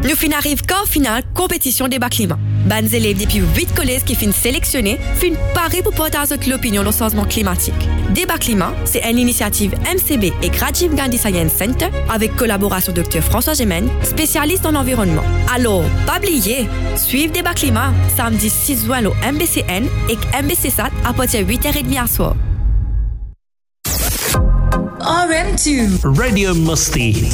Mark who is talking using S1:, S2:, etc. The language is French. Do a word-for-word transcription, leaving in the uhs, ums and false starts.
S1: Nous fin arrive qu'en finale compétition débat climat. Ban élèves depuis huit collèges qui finissent sélectionnés fin pari pour partager l'opinion sur le changement climatique. Débat climat, c'est une initiative M C B et Rajiv Gandhi Science Center avec collaboration Docteur François Gemène, spécialiste en environnement. Alors, pas oublier, suivez Débat climat samedi six juin au M B C N et M B C S A T à partir de huit heures trente à soir.
S2: R M deux
S3: Radio Musti.